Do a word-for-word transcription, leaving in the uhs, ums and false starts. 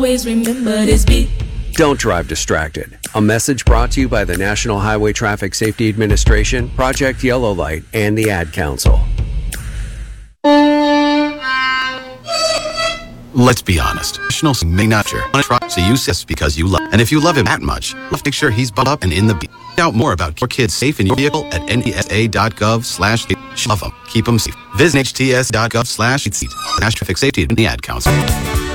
Always remember this beat. Don't drive distracted. A message brought to you by the National Highway Traffic Safety Administration, Project Yellow Light, and the Ad Council. Let's be honest. National may not sure. So you sis because you love. And if you love him that much, let's make sure he's butt up and in the beat. Find out more about your kids safe in your vehicle at N T S A dot gov slash love them. Keep them safe. Visit H T S dot gov slash National Traffic Safety and the Ad Council.